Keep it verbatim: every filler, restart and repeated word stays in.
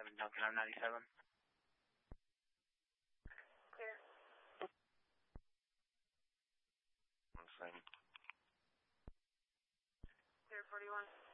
seven, Duncan, I'm ninety-seven. Clear. One second. Clear forty-one.